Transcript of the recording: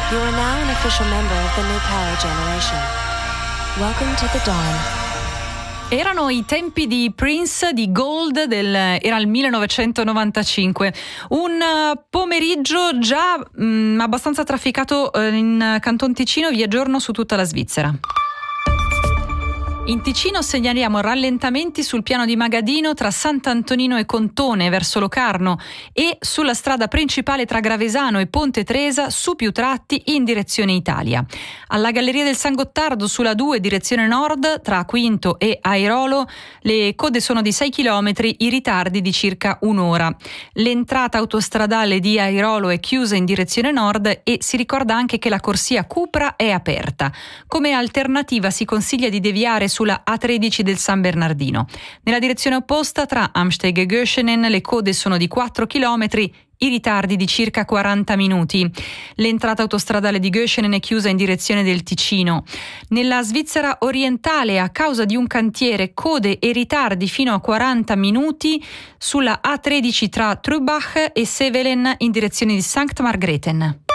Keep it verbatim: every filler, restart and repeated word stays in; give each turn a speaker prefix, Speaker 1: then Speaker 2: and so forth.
Speaker 1: You are now an official member of the new power generation. Welcome to the dawn.
Speaker 2: Erano i tempi di Prince, di Gold, del, era il millenovecentonovantacinque. Un pomeriggio già mh, abbastanza trafficato eh, in Canton Ticino, via giorno su tutta la Svizzera. In Ticino segnaliamo rallentamenti sul piano di Magadino tra Sant'Antonino e Contone verso Locarno e sulla strada principale tra Gravesano e Ponte Tresa su più tratti in direzione Italia. Alla Galleria del San Gottardo sulla due direzione nord tra Quinto e Airolo le code sono di sei chilometri, i ritardi di circa un'ora. L'entrata autostradale di Airolo è chiusa in direzione nord e si ricorda anche che la corsia Cupra è aperta. Come alternativa si consiglia di deviare sulla A tredici del San Bernardino. Nella direzione opposta tra Amsteg e Göschenen le code sono di quattro chilometri, i ritardi di circa quaranta minuti. L'entrata autostradale di Göschenen è chiusa in direzione del Ticino. Nella Svizzera orientale, a causa di un cantiere, code e ritardi fino a quaranta minuti sulla A tredici tra Trubach e Sevelen in direzione di Sankt Margrethen.